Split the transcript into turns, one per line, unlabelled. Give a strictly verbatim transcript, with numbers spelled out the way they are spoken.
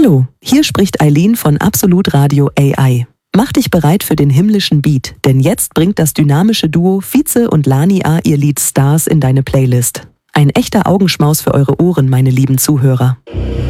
Hallo, hier spricht Eileen von Absolut Radio A I. Mach dich bereit für den himmlischen Beat, denn jetzt bringt das dynamische Duo Vize und Lani A ihr Lied Stars in deine Playlist. Ein echter Augenschmaus für eure Ohren, meine lieben Zuhörer.